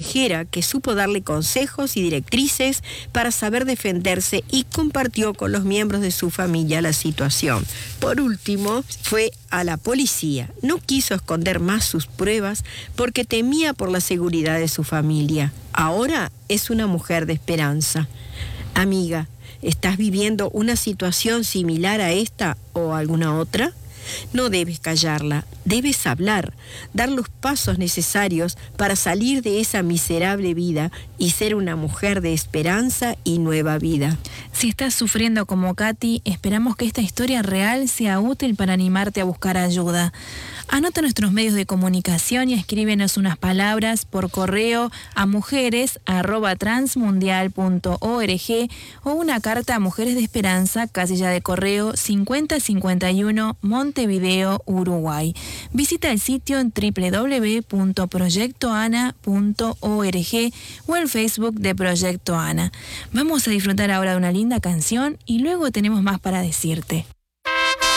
consejera que supo darle consejos y directrices para saber defenderse y compartió con los miembros de su familia la situación. Por último, fue a la policía. No quiso esconder más sus pruebas porque temía por la seguridad de su familia. Ahora es una mujer de esperanza. Amiga, ¿estás viviendo una situación similar a esta o alguna otra? No debes callarla, debes hablar, dar los pasos necesarios para salir de esa miserable vida y ser una mujer de esperanza y nueva vida. Si estás sufriendo como Katy, esperamos que esta historia real sea útil para animarte a buscar ayuda. Anota nuestros medios de comunicación y escríbenos unas palabras por correo a mujeres@transmundial.org o una carta a Mujeres de Esperanza, casilla de correo 5051, Montevideo, Uruguay. Visita el sitio en www.proyectoana.org o el Facebook de Proyecto Ana. Vamos a disfrutar ahora de una linda canción y luego tenemos más para decirte.